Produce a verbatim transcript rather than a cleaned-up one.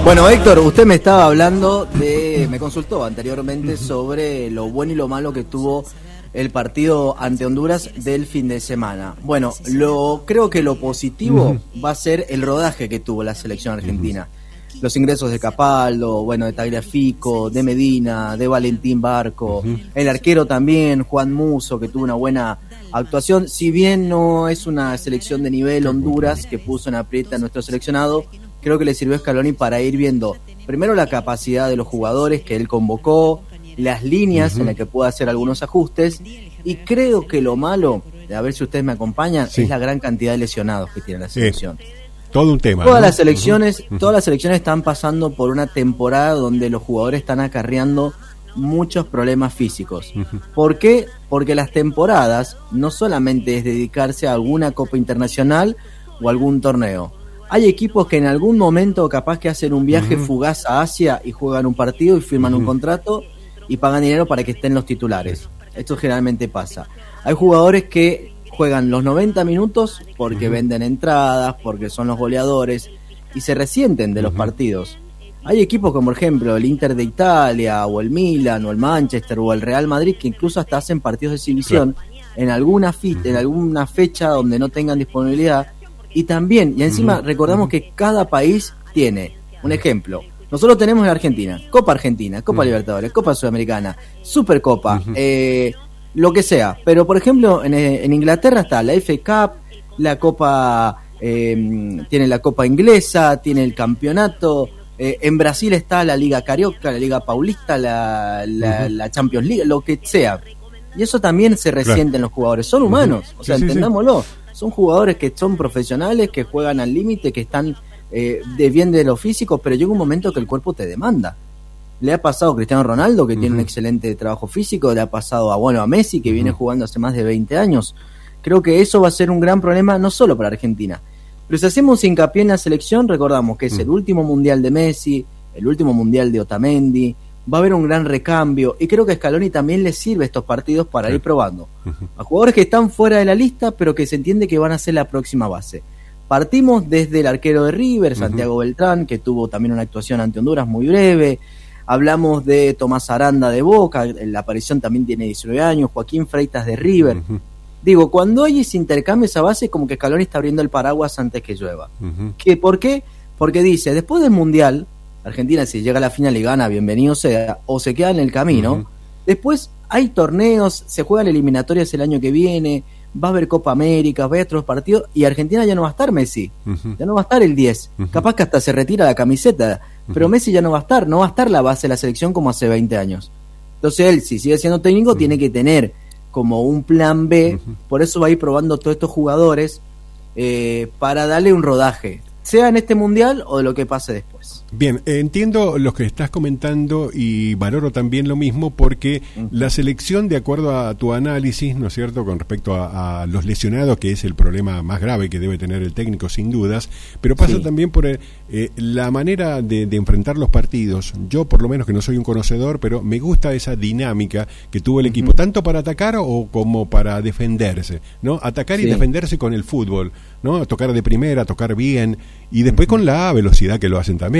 Bueno, Héctor, usted me estaba hablando de, me consultó anteriormente sobre lo bueno y lo malo que tuvo el partido ante Honduras del fin de semana. Bueno, lo creo que lo positivo uh-huh. va a ser el rodaje que tuvo la selección argentina. Uh-huh. Los ingresos de Capaldo, bueno, de Tagliafico, de Medina, de Valentín Barco, uh-huh. el arquero también, Juan Musso, que tuvo una buena actuación. Si bien no es una selección de nivel Honduras que puso en aprieta a nuestro seleccionado, creo que le sirvió a Scaloni para ir viendo primero la capacidad de los jugadores que él convocó, las líneas uh-huh. en las que puede hacer algunos ajustes, y creo que lo malo, a ver si ustedes me acompañan, sí. es la gran cantidad de lesionados que tiene la selección. Sí. Todo un tema. Todas ¿no? las selecciones, uh-huh. todas las selecciones están pasando por una temporada donde los jugadores están acarreando muchos problemas físicos. Uh-huh. ¿Por qué? Porque las temporadas no solamente es dedicarse a alguna copa internacional o algún torneo. Hay equipos que en algún momento capaz que hacen un viaje uh-huh. fugaz a Asia y juegan un partido y firman uh-huh. un contrato y pagan dinero para que estén los titulares. Esto generalmente pasa. Hay jugadores que juegan los noventa minutos porque uh-huh. venden entradas, porque son los goleadores y se resienten de uh-huh. los partidos. Hay equipos como por ejemplo el Inter de Italia o el Milan o el Manchester o el Real Madrid que incluso hasta hacen partidos de exhibición claro. en alguna fi- uh-huh. en alguna fecha donde no tengan disponibilidad. Y también, y encima uh-huh. recordamos uh-huh. que cada país tiene un ejemplo. Nosotros tenemos en Argentina Copa Argentina, Copa uh-huh. Libertadores, Copa Sudamericana, Supercopa, uh-huh. eh, lo que sea. Pero por ejemplo en, en Inglaterra está la F A Cup, la Copa, eh, tiene la Copa Inglesa, tiene el campeonato. Eh, en Brasil está la Liga Carioca, la Liga Paulista, la, la, uh-huh. la Champions League, lo que sea. Y eso también se resiente claro. en los jugadores. Son humanos, uh-huh. o sea, sí, entendámoslo. Sí, sí. Son jugadores que son profesionales, que juegan al límite, que están eh, de bien de lo físico, pero llega un momento que el cuerpo te demanda. Le ha pasado a Cristiano Ronaldo, que uh-huh. tiene un excelente trabajo físico, le ha pasado a, bueno, a Messi, que uh-huh. viene jugando hace más de veinte años. Creo que eso va a ser un gran problema, no solo para Argentina. Pero si hacemos hincapié en la selección, recordamos que es uh-huh. el último mundial de Messi, el último mundial de Otamendi, va a haber un gran recambio, y creo que a Scaloni también le sirve estos partidos para sí. ir probando uh-huh. a jugadores que están fuera de la lista, pero que se entiende que van a ser la próxima base. Partimos desde el arquero de River, Santiago uh-huh. Beltrán, que tuvo también una actuación ante Honduras muy breve. Hablamos de Tomás Aranda de Boca, la aparición también tiene diecinueve años, Joaquín Freitas de River. Uh-huh. Digo, cuando hay ese intercambio, esa base, como que Scaloni está abriendo el paraguas antes que llueva. Uh-huh. ¿Qué, ¿Por qué? Porque dice, después del Mundial, Argentina si llega a la final y gana, bienvenido sea, o se queda en el camino. Uh-huh. Después hay torneos, se juegan eliminatorias el año que viene, va a haber Copa América, va a haber otros partidos, y Argentina ya no va a estar Messi, uh-huh. ya no va a estar el diez, uh-huh. capaz que hasta se retira la camiseta, uh-huh. pero Messi ya no va a estar, no va a estar la base de la selección como hace veinte años. Entonces él, si sigue siendo técnico, uh-huh. tiene que tener como un plan B, uh-huh. por eso va a ir probando todos estos jugadores eh, para darle un rodaje, sea en este mundial o de lo que pase después. Bien, eh, entiendo lo que estás comentando y valoro también lo mismo porque uh-huh. la selección, de acuerdo a tu análisis, ¿no es cierto?, con respecto a, a los lesionados, que es el problema más grave que debe tener el técnico sin dudas, pero pasa sí. también por eh, la manera de, de enfrentar los partidos. Yo, por lo menos, que no soy un conocedor, pero me gusta esa dinámica que tuvo el uh-huh. equipo, tanto para atacar o como para defenderse, ¿no? Atacar sí. y defenderse con el fútbol, ¿no? Tocar de primera, tocar bien, y después uh-huh. con la velocidad que lo hacen también.